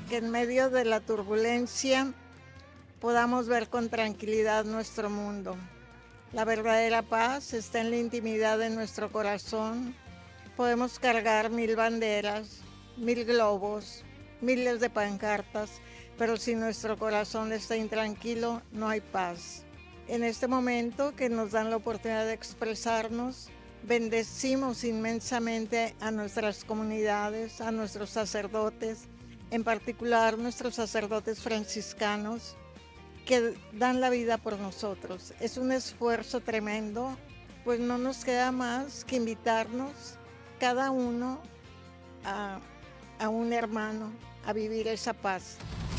que en medio de la turbulencia podamos ver con tranquilidad nuestro mundo. La verdadera paz está en la intimidad de nuestro corazón. Podemos cargar 1000 banderas, 1000 globos, miles de pancartas, pero si nuestro corazón está intranquilo, no hay paz. En este momento que nos dan la oportunidad de expresarnos, bendecimos inmensamente a nuestras comunidades, a nuestros sacerdotes, en particular nuestros sacerdotes franciscanos, que dan la vida por nosotros. Es un esfuerzo tremendo, pues no nos queda más que invitarnos cada uno a un hermano a vivir esa paz.